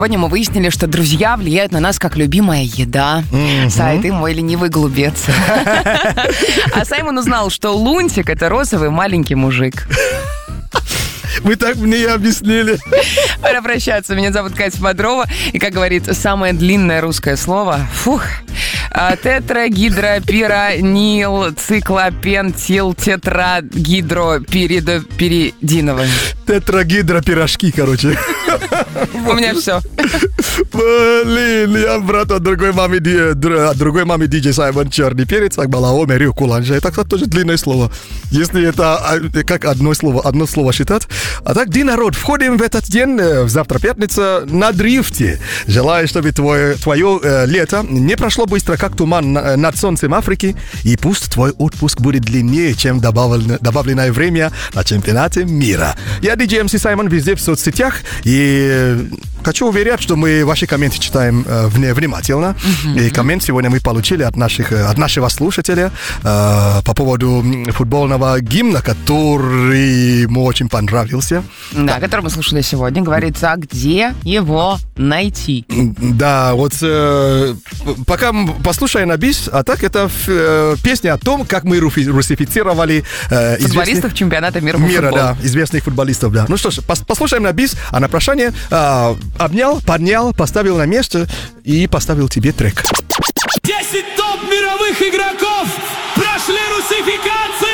Сегодня мы выяснили, что друзья влияют на нас как любимая еда. Сайт «И мой ленивый голубец». А Саймон узнал, что Лунтик — это розовый маленький мужик. Вы так мне и объяснили. Пора прощаться. Меня зовут Катя Бодрова. И, как говорится, самое длинное русское слово. Тетрагидропиранил циклопентил тетрагидропиридиновый. Тетрагидропирожки, короче. У меня все. Блин, я брат от другой мамы диджей Саймон Черный Перец, Акбалао, Мерио Куланжа. Это, кстати, тоже длинное слово. Если это как одно слово считать. А так, народ, входим в этот день, завтра пятница, на дрифте. Желаю, чтобы твое лето не прошло быстро, как туман над солнцем Африки, и пусть твой отпуск будет длиннее, чем добавленное время на чемпионате мира. Я диджей МС Саймон везде в соцсетях, и хочу уверять, что мы ваши комменты читаем внимательно. И коммент сегодня мы получили от нашего слушателя по поводу футбольного гимна, который ему очень понравился. Да, который мы слушали сегодня. Говорится, а где его найти? Да, вот пока послушаем на бис, а так это песня о том, как мы русифицировали футболистов чемпионата мира по футболу. Да, известных футболистов, да. Ну что ж, послушаем на бис, а на прощание обнял, поднял, поставил на место и поставил тебе трек. 10 топ мировых игроков прошли русификацию!